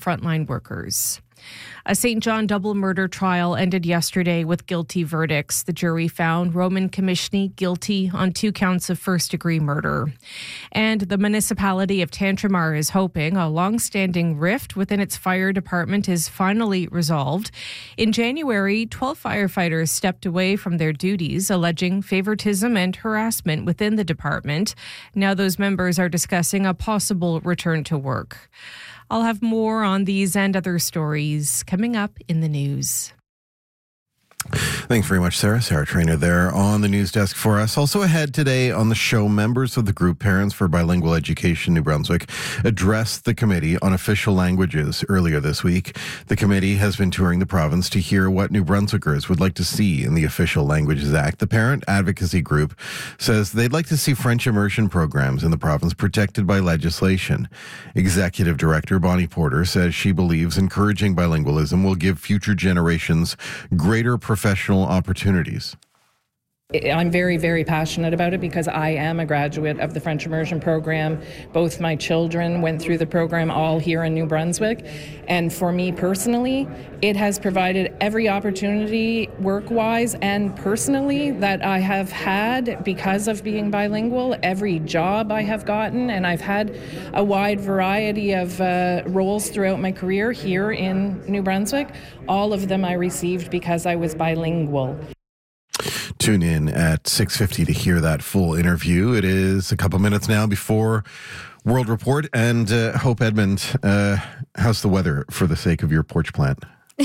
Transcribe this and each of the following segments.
frontline workers. A St. John double murder trial ended yesterday with guilty verdicts. The jury found Roman Komishny guilty on 2 counts of first-degree murder. And the municipality of Tantramar is hoping a long-standing rift within its fire department is finally resolved. In January, 12 firefighters stepped away from their duties, alleging favoritism and harassment within the department. Now those members are discussing a possible return to work. I'll have more on these and other stories coming up in the news. Thanks very much, Sarah. Sarah Trainer there on the news desk for us. Also ahead today on the show, members of the group Parents for Bilingual Education New Brunswick addressed the committee on official languages earlier this week. The committee has been touring the province to hear what New Brunswickers would like to see in the Official Languages Act. The parent advocacy group says they'd like to see French immersion programs in the province protected by legislation. Executive Director Bonnie Porter says she believes encouraging bilingualism will give future generations greater professional opportunities. I'm very, very passionate about it because I am a graduate of the French immersion program. Both my children went through the program all here in New Brunswick. And for me personally, it has provided every opportunity work-wise and personally that I have had because of being bilingual. Every job I have gotten, and I've had a wide variety of roles throughout my career here in New Brunswick. All of them I received because I was bilingual. Tune in at 6:50 to hear that full interview. It is a couple minutes now before World Report. And Hope Edmund, how's the weather for the sake of your porch plant?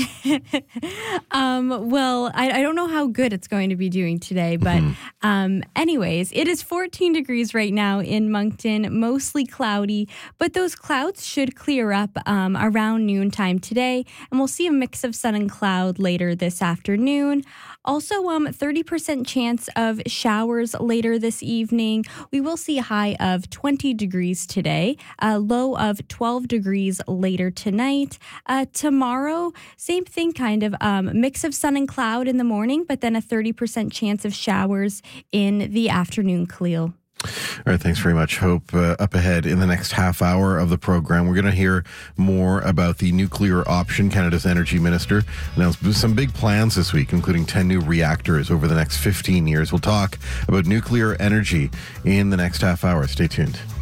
Well, I don't know how good it's going to be doing today, but anyways, it is 14 degrees right now in Moncton, mostly cloudy, but those clouds should clear up around noontime today, and we'll see a mix of sun and cloud later this afternoon. Also, 30% chance of showers later this evening. We will see a high of 20 degrees today, a low of 12 degrees later tonight. Tomorrow, same thing, kind of mix of sun and cloud in the morning, but then a 30% chance of showers in the afternoon, Khalil. All right, thanks very much, Hope. Up ahead in the next half hour of the program, we're going to hear more about the nuclear option. Canada's energy minister announced some big plans this week, including 10 new reactors over the next 15 years. We'll talk about nuclear energy in the next half hour. Stay tuned.